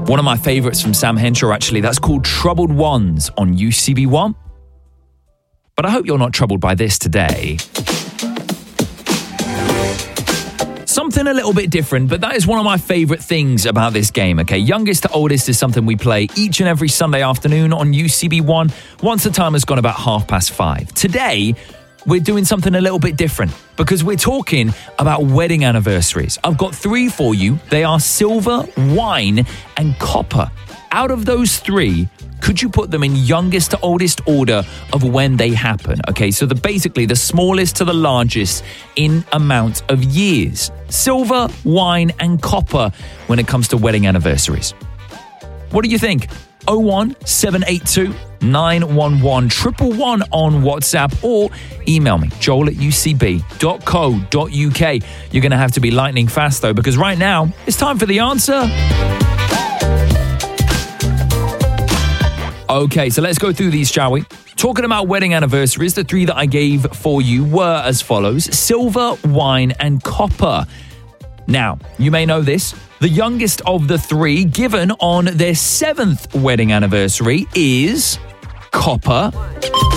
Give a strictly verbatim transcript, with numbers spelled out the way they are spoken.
One of my favourites from Sam Henshaw, actually. That's called Troubled Ones on U C B one. But I hope you're not troubled by this today. Something a little bit different, but that is one of my favourite things about this game, okay? Youngest to oldest is something we play each and every Sunday afternoon on U C B one once the time has gone about half past five. Today, we're doing something a little bit different because we're talking about wedding anniversaries. I've got three for you. They are silver, wine, and copper. Out of those three, could you put them in youngest to oldest order of when they happen? Okay, so the basically the smallest to the largest in amount of years. Silver, wine, and copper when it comes to wedding anniversaries. What do you think? oh one seven eight two nine one one one one on WhatsApp or email me, joel at u c b dot co dot u k. You're going to have to be lightning fast though, because right now it's time for the answer. Okay, so let's go through these, shall we? Talking about wedding anniversaries, the three that I gave for you were as follows: silver, wine, and copper. Now, you may know this. The youngest of the three given on their seventh wedding anniversary is copper.